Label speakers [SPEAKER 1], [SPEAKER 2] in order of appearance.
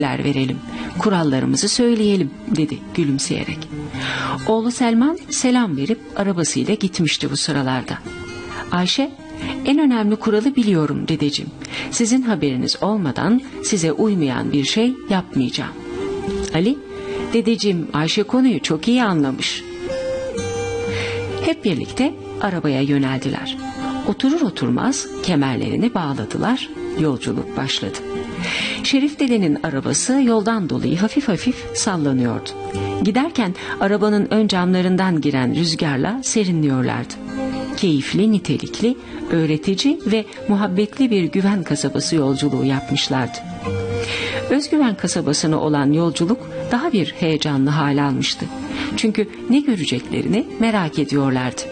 [SPEAKER 1] verelim, kurallarımızı söyleyelim dedi gülümseyerek. Oğlu Selman selam verip arabasıyla gitmişti bu sıralarda. Ayşe, en önemli kuralı biliyorum dedeciğim. Sizin haberiniz olmadan size uymayan bir şey yapmayacağım. Ali, dedeciğim Ayşe konuyu çok iyi anlamış. Hep birlikte arabaya yöneldiler. Oturur oturmaz kemerlerini bağladılar, yolculuk başladı. Şerif dedenin arabası yoldan dolayı hafif hafif sallanıyordu. Giderken arabanın ön camlarından giren rüzgarla serinliyorlardı. Keyifli, nitelikli, öğretici ve muhabbetli bir güven kasabası yolculuğu yapmışlardı. Özgüven kasabasına olan yolculuk daha bir heyecanlı hal almıştı. Çünkü ne göreceklerini merak ediyorlardı.